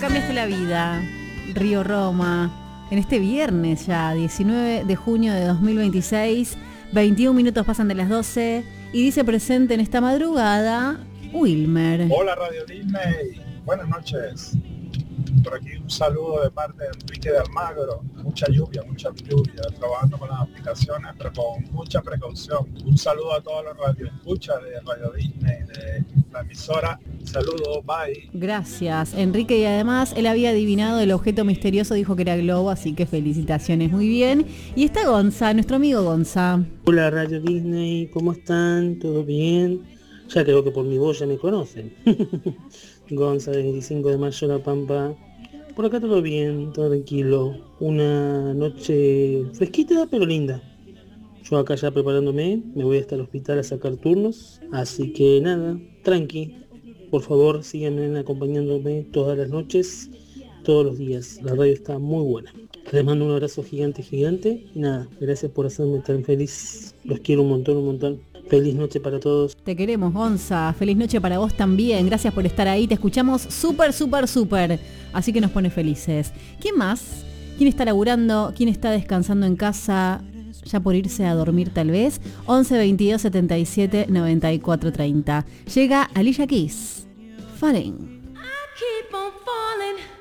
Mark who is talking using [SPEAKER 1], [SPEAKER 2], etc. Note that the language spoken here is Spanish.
[SPEAKER 1] cambiaste la vida, Río Roma, en este viernes ya, 19 de junio de 2026, 21 minutos pasan de las 12 y dice presente en esta madrugada, Wilmer.
[SPEAKER 2] Hola Radio Disney, buenas noches. Por aquí un saludo de parte de Enrique de Almagro. Mucha lluvia, trabajando con las aplicaciones, pero con mucha precaución. Un saludo a todos los radioescuchas de Radio Disney, de la emisora. Saludos, bye.
[SPEAKER 1] Gracias, Enrique, y además él había adivinado el objeto misterioso, dijo que era globo, así que felicitaciones, muy bien. Y está Gonza, nuestro amigo Gonza.
[SPEAKER 3] Hola Radio Disney, ¿cómo están? ¿Todo bien? Ya creo que por mi voz ya me conocen. Gonza, de 25 de mayo, La Pampa. Por acá todo bien, todo tranquilo. Una noche fresquita pero linda. Yo acá ya preparándome, me voy hasta el hospital a sacar turnos. Así que nada, tranqui. Por favor, síganme acompañándome todas las noches, todos los días. La radio está muy buena. Les mando un abrazo gigante. Y nada, gracias por hacerme tan feliz. Los quiero un montón. Feliz noche para todos.
[SPEAKER 1] Te queremos, Gonza. Feliz noche para vos también. Gracias por estar ahí. Te escuchamos súper. Así que nos pone felices. ¿Quién más? ¿Quién está laburando? ¿Quién está descansando en casa? Ya por irse a dormir tal vez. 11 22 77 94 30. Llega Alicia Keys. Falling.
[SPEAKER 4] I keep on falling.